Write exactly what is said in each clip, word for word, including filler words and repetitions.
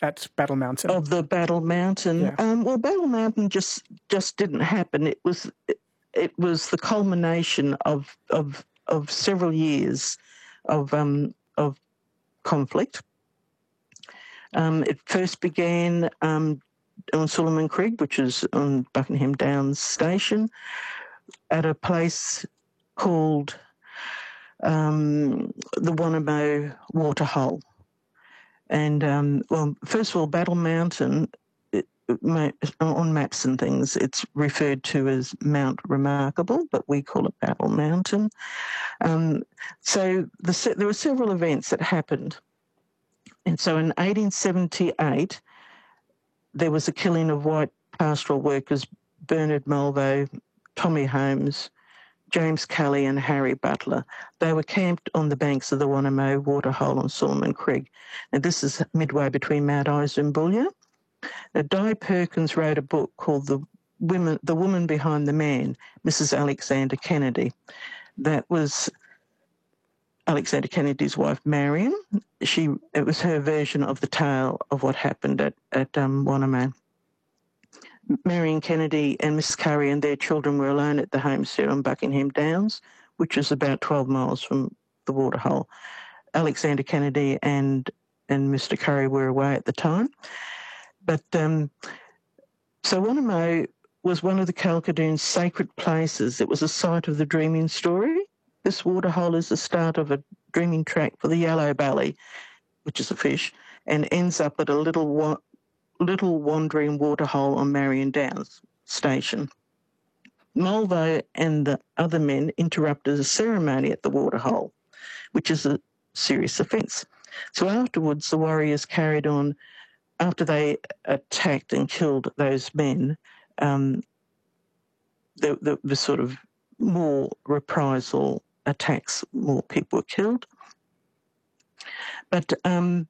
at Battle Mountain? Of the Battle Mountain? Yeah. Um, well, Battle Mountain just just didn't happen. It was it, it was the culmination of of of several years of um, of conflict. Um, it first began um, on Solomon Creek, which is on Buckingham Downs Station, at a place called um, the Wanamo Waterhole. And, um, well, first of all, Battle Mountain, it, it, on maps and things, it's referred to as Mount Remarkable, but we call it Battle Mountain. Um, so the, there were several events that happened. And so in eighteen seventy-eight, there was a killing of white pastoral workers, Bernard Mulvey, Tommy Holmes, James Kelly and Harry Butler. They were camped on the banks of the Wanamo Waterhole on Solomon Creek. And this is midway between Mount Isa and Boulia. Now, Di Perkins wrote a book called The Women, The Woman Behind the Man, Missus Alexander Kennedy. That was Alexander Kennedy's wife, Marion. She, it was her version of the tale of what happened at, at um, Wanamo. Marion Kennedy and Miss Curry and their children were alone at the homestead on Buckingham Downs, which is about twelve miles from the waterhole. Alexander Kennedy and and Mister Curry were away at the time. But um, so Wanamo was one of the Kalkadoon's sacred places. It was a site of the dreaming story. This waterhole is the start of a dreaming track for the yellow belly, which is a fish, and ends up at a little wa- little wandering waterhole on Marion Downs Station. Mulvey and the other men interrupted a ceremony at the waterhole, which is a serious offence. So afterwards, the warriors carried on, after they attacked and killed those men, um, there, there was sort of more reprisal attacks, more people were killed. But um,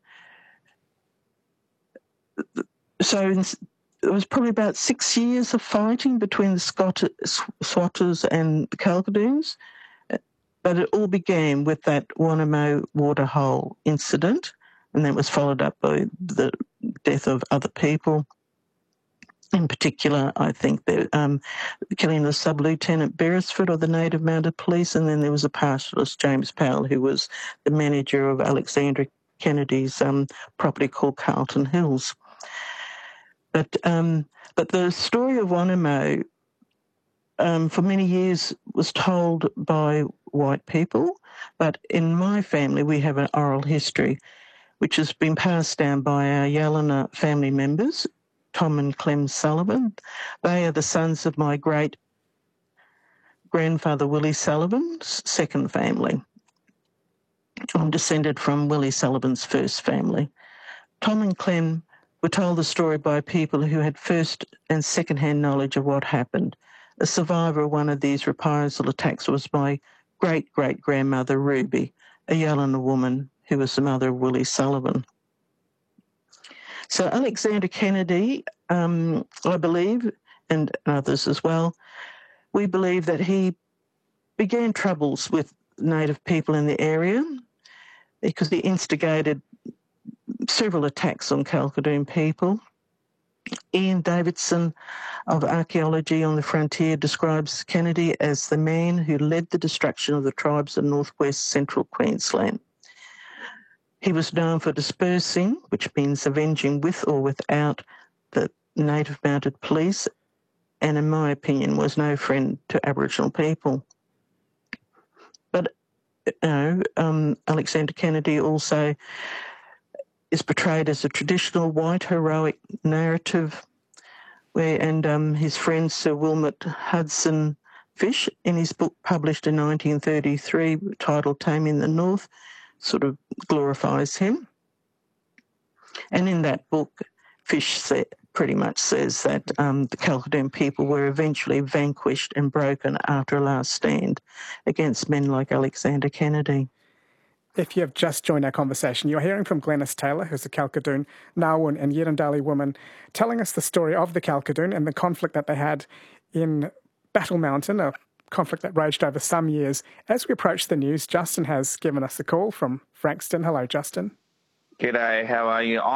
so in, it was probably about six years of fighting between the Scott, Swatters and the Kalkadoons, but it all began with that Wanamo Waterhole incident, and that was followed up by the death of other people. In particular, I think the um, killing of Sub-Lieutenant Beresford of the Native Mounted Police, and then there was a pastoralist, James Powell, who was the manager of Alexander Kennedy's um, property called Carlton Hills. But um, but the story of Wanamo um, for many years was told by white people, but in my family we have an oral history which has been passed down by our Yalina family members, Tom and Clem Sullivan. They are the sons of my great-grandfather Willie Sullivan's second family. I'm descended from Willie Sullivan's first family. Tom and Clem were told the story by people who had first and second-hand knowledge of what happened. A survivor of one of these reprisal attacks was my great-great-grandmother Ruby, a Yalina woman who was the mother of Willie Sullivan. So Alexander Kennedy, um, I believe, and others as well, we believe that he began troubles with Native people in the area because he instigated several attacks on Kalkadoon people. Ian Davidson of Archaeology on the Frontier describes Kennedy as the man who led the destruction of the tribes of northwest central Queensland. He was known for dispersing, which means avenging with or without the Native Mounted Police, and in my opinion was no friend to Aboriginal people. But you know, um, Alexander Kennedy also is portrayed as a traditional white heroic narrative, where and um, his friend Sir Wilmot Hudson Fish, in his book published in nineteen thirty-three titled Taming the North, sort of glorifies him. And in that book, Fish say, pretty much says that um, the Kalkadoon people were eventually vanquished and broken after a last stand against men like Alexander Kennedy. If you have just joined our conversation, you're hearing from Glenys Taylor, who's a Kalkadoon, Nawun and Yirrindali woman, telling us the story of the Kalkadoon and the conflict that they had in Battle Mountain, a conflict that raged over some years. As we approach the news, Justin has given us a call from Frankston. Hello, Justin. G'day, how are you?